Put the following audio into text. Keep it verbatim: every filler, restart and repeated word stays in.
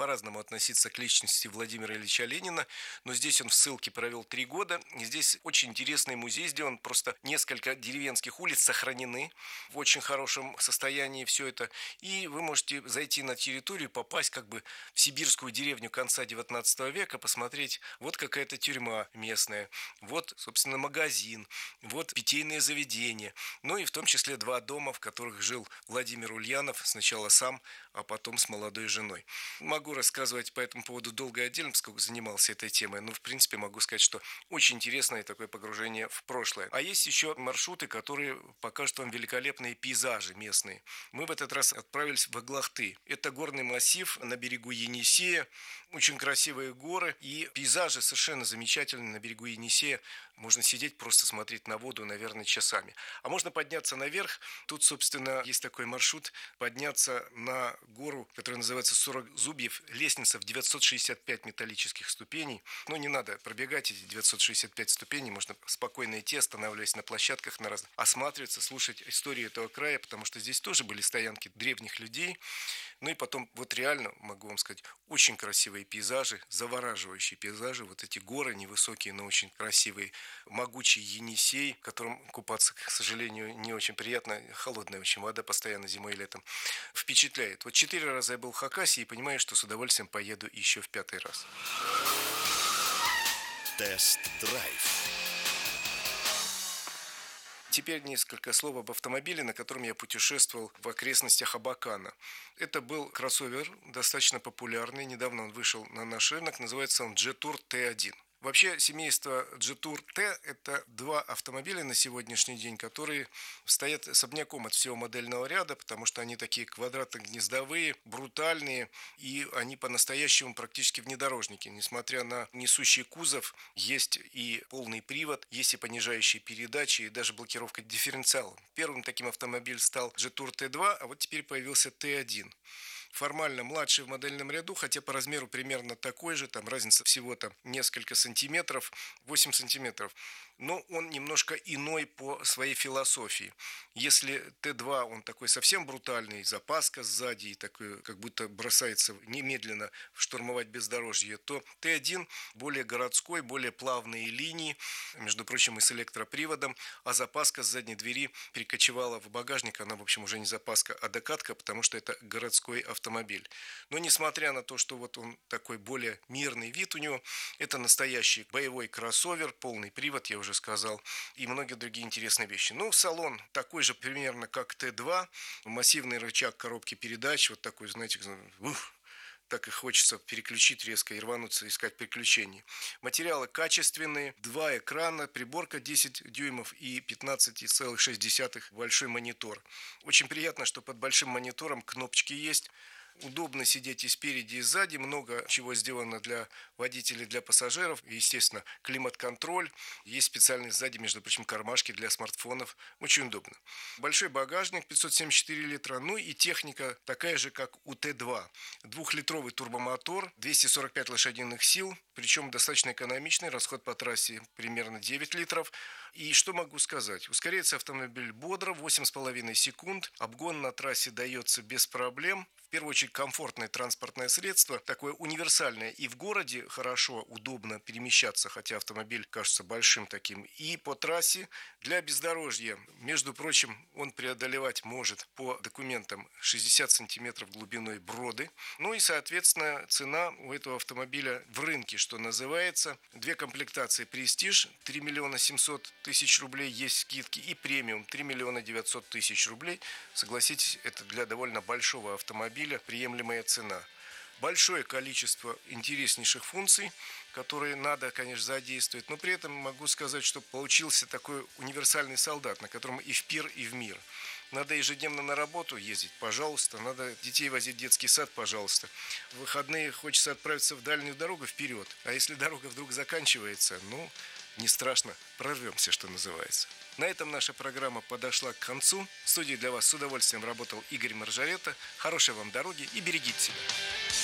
по-разному относиться к личности Владимира Ильича Ленина, но здесь он в ссылке провел три года. И здесь очень интересный музей сделан, просто несколько деревенских улиц сохранены в очень хорошем состоянии все это. И вы можете зайти на территорию, попасть как бы в сибирскую деревню конца девятнадцатого века, посмотреть, вот какая-то тюрьма местная, вот, собственно, магазин, вот питейные заведения, ну и в том числе два дома, в которых жил Владимир Ульянов, сначала сам, а потом с молодой женой. Могу рассказывать по этому поводу долго и отдельно, поскольку занимался этой темой, но в принципе могу сказать, что очень интересное такое погружение в прошлое. А есть еще маршруты, которые покажут вам великолепные пейзажи местные. Мы в этот раз отправились в Аглахты. Это горный массив на берегу Енисея, очень красивые горы и пейзажи совершенно замечательные на берегу Енисея. Можно сидеть, просто смотреть на воду, наверное, часами. А можно подняться наверх. Тут, собственно, есть такой маршрут. Подняться на гору, которая называется сорок зубьев. Лестница в девятьсот шестьдесят пять металлических ступеней. Но не надо пробегать эти девятьсот шестьдесят пять ступеней. Можно спокойно идти, останавливаясь на площадках, на разных, осматриваться, слушать историю этого края, потому что здесь тоже были стоянки древних людей. Ну и потом, вот реально, могу вам сказать, очень красивые пейзажи, завораживающие пейзажи. Вот эти горы невысокие, но очень красивые. Могучий Енисей, в котором купаться, к сожалению, не очень приятно. Холодная очень вода постоянно зимой и летом. Впечатляет. Вот четыре раза я был в Хакасии и понимаю, что с удовольствием поеду еще в пятый раз. Тест-драйв. Теперь несколько слов об автомобиле, на котором я путешествовал в окрестностях Абакана. Это был кроссовер, достаточно популярный. Недавно он вышел на наш рынок. Называется он Jetour Т один. Вообще, семейство Jetour T – это два автомобиля на сегодняшний день, которые стоят особняком от всего модельного ряда, потому что они такие квадратно-гнездовые, брутальные, и они по-настоящему практически внедорожники. Несмотря на несущий кузов, есть и полный привод, есть и понижающие передачи, и даже блокировка дифференциала. Первым таким автомобилем стал Jetour Т два, а вот теперь появился Т один. Формально младший в модельном ряду, хотя по размеру примерно такой же, там разница всего там несколько сантиметров, восемь сантиметров. Но он немножко иной по своей философии. Если Т два, он такой совсем брутальный, запаска сзади, и такой, как будто бросается немедленно штурмовать бездорожье, то Т один более городской, более плавные линии, между прочим, и с электроприводом, а запаска с задней двери перекочевала в багажник, она, в общем, уже не запаска, а докатка, потому что это городской автомобиль. Но несмотря на то, что вот он такой более мирный вид у него, это настоящий боевой кроссовер, полный привод, я уже сказал, и многие другие интересные вещи. Ну, салон такой же примерно, как Т два, массивный рычаг коробки передач, вот такой, знаете, ух, так и хочется переключить резко и рвануться, искать приключений. Материалы качественные, два экрана, приборка десять дюймов и пятнадцать целых шесть десятых большой монитор. Очень приятно, что под большим монитором кнопочки есть. Удобно сидеть и спереди, и сзади. Много чего сделано для водителей, для пассажиров. Естественно, климат-контроль. Есть специальные сзади, между прочим, кармашки для смартфонов. Очень удобно. Большой багажник, пятьсот семьдесят четыре литра. Ну и техника такая же, как у Т два. Двухлитровый турбомотор, двести сорок пять лошадиных сил. Причем достаточно экономичный. Расход по трассе примерно девять литров. И что могу сказать? Ускоряется автомобиль бодро, восемь с половиной секунд. Обгон на трассе дается без проблем. В первую очередь комфортное транспортное средство, такое универсальное и в городе хорошо, удобно перемещаться, хотя автомобиль кажется большим таким, и по трассе для бездорожья. Между прочим, он преодолевать может по документам шестьдесят сантиметров глубиной броды. Ну и, соответственно, цена у этого автомобиля в рынке, что называется. Две комплектации «Престиж» три миллиона семьсот тысяч рублей, есть скидки, и «Премиум» три миллиона девятьсот тысяч рублей. Согласитесь, это для довольно большого автомобиля приемлемая цена. Большое количество интереснейших функций, которые надо, конечно, задействовать, но при этом могу сказать, что получился такой универсальный солдат, на котором и в пир, и в мир. Надо ежедневно на работу ездить, пожалуйста. Надо детей возить в детский сад, пожалуйста. В выходные хочется отправиться в дальнюю дорогу, вперед. А если дорога вдруг заканчивается, ну, не страшно, прорвемся, что называется. На этом наша программа подошла к концу. В студии для вас с удовольствием работал Игорь Маржарета. Хорошей вам дороги и берегите себя.